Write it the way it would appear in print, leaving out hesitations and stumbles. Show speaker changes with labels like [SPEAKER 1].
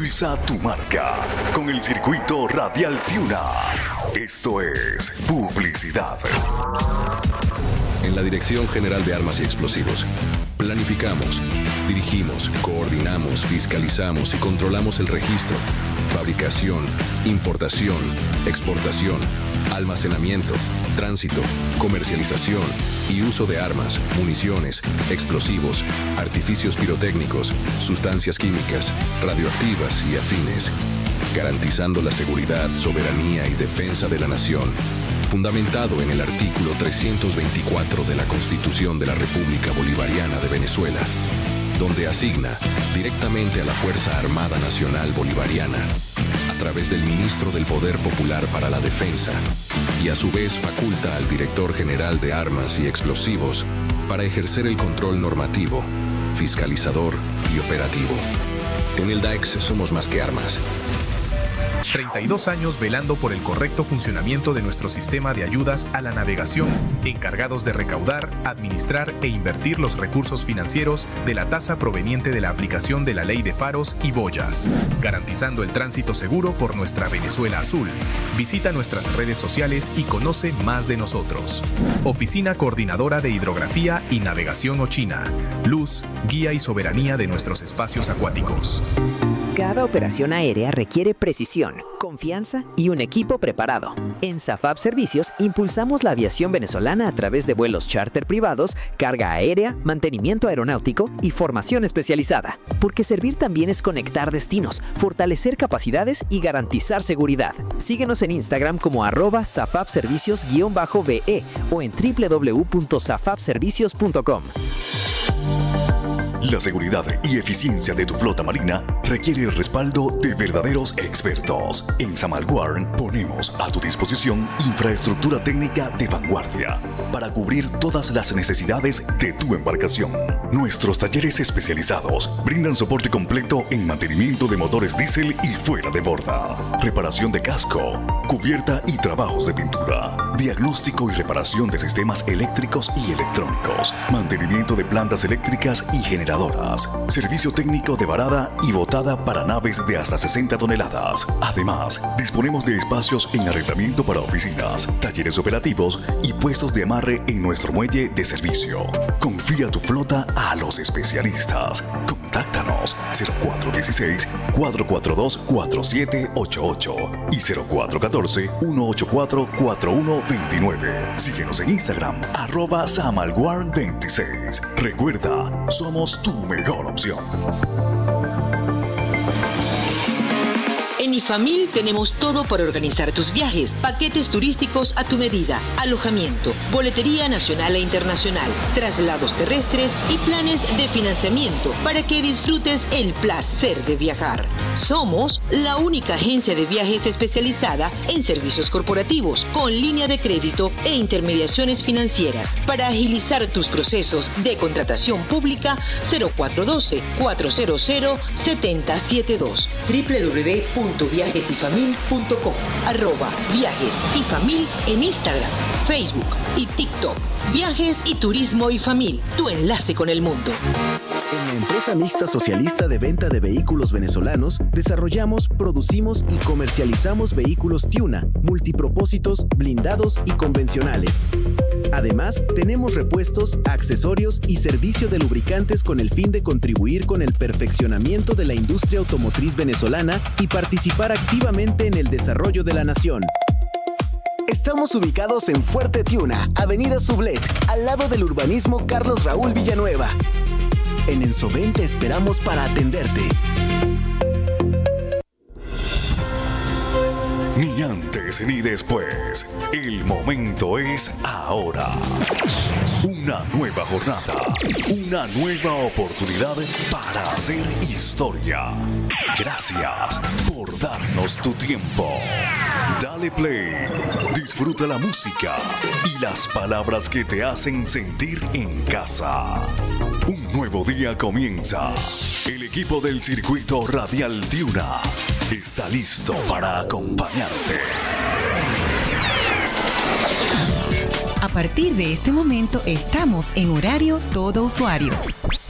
[SPEAKER 1] Impulsa tu marca con el circuito radial Tiuna. Esto es publicidad.
[SPEAKER 2] En la Dirección General de Armas y Explosivos, planificamos, dirigimos, coordinamos, fiscalizamos y controlamos el registro, fabricación, importación, exportación, almacenamiento, tránsito, comercialización y uso de armas, municiones, explosivos, artificios pirotécnicos, sustancias químicas, radioactivas y afines, garantizando la seguridad, soberanía y defensa de la nación, fundamentado en el artículo 324 de la Constitución de la República Bolivariana de Venezuela, donde asigna directamente a la Fuerza Armada Nacional Bolivariana, a través del Ministro del Poder Popular para la Defensa, y a su vez faculta al Director General de Armas y Explosivos para ejercer el control normativo, fiscalizador y operativo. En el DAEX somos más que armas.
[SPEAKER 3] 32 años velando por el correcto funcionamiento de nuestro sistema de ayudas a la navegación, encargados de recaudar, administrar e invertir los recursos financieros de la tasa proveniente de la aplicación de la ley de faros y boyas, garantizando el tránsito seguro por nuestra Venezuela azul. Visita nuestras redes sociales y conoce más de nosotros. Oficina Coordinadora de Hidrografía y Navegación Ochina. Luz, guía y soberanía de nuestros espacios acuáticos.
[SPEAKER 4] Cada operación aérea requiere precisión, confianza y un equipo preparado. En SAFAP Servicios impulsamos la aviación venezolana a través de vuelos charter privados, carga aérea, mantenimiento aeronáutico y formación especializada. Porque servir también es conectar destinos, fortalecer capacidades y garantizar seguridad. Síguenos en Instagram como @safapservicios_be o en www.safapservicios.com.
[SPEAKER 1] La seguridad y eficiencia de tu flota marina requiere el respaldo de verdaderos expertos. En Samalguard ponemos a tu disposición infraestructura técnica de vanguardia para cubrir todas las necesidades de tu embarcación. Nuestros talleres especializados brindan soporte completo en mantenimiento de motores diésel y fuera de borda, reparación de casco, cubierta y trabajos de pintura, diagnóstico y reparación de sistemas eléctricos y electrónicos, mantenimiento de plantas eléctricas y generadoras, servicio técnico de varada y botada para naves de hasta 60 toneladas. Además, disponemos de espacios en arrendamiento para oficinas, talleres operativos y puestos de amarre en nuestro muelle de servicio. Confía tu flota a los especialistas. Contáctanos 0416-442-4788 y 0414-184-4129. Síguenos en Instagram @Samalguard26. Recuerda, somos tu mejor opción.
[SPEAKER 5] En IFAMIL tenemos todo para organizar tus viajes, paquetes turísticos a tu medida, alojamiento, boletería nacional e internacional, traslados terrestres y planes de financiamiento para que disfrutes el placer de viajar. Somos la única agencia de viajes especializada en servicios corporativos, con línea de crédito e intermediaciones financieras. Para agilizar tus procesos de contratación pública, 0412-400-7072. www.viajesyfamil.com @viajesyfamil en Instagram, Facebook y TikTok. Viajes y Turismo IFAMIL, tu enlace con el mundo.
[SPEAKER 6] En la empresa mixta socialista de venta de vehículos venezolanos, desarrollamos, producimos y comercializamos vehículos Tiuna, multipropósitos, blindados y convencionales. Además, tenemos repuestos, accesorios y servicio de lubricantes con el fin de contribuir con el perfeccionamiento de la industria automotriz venezolana y participar activamente en el desarrollo de la nación.
[SPEAKER 7] Estamos ubicados en Fuerte Tiuna, Avenida Sublet, al lado del urbanismo Carlos Raúl Villanueva. En Ensoven te esperamos para atenderte.
[SPEAKER 1] Ni antes ni después. El momento es ahora. Una nueva jornada. Una nueva oportunidad para hacer historia. Gracias por darnos tu tiempo. Dale play. Disfruta la música y las palabras que te hacen sentir en casa. Un nuevo día comienza. El equipo del circuito radial Tiuna está listo para acompañarte.
[SPEAKER 8] A partir de este momento estamos en horario todo usuario.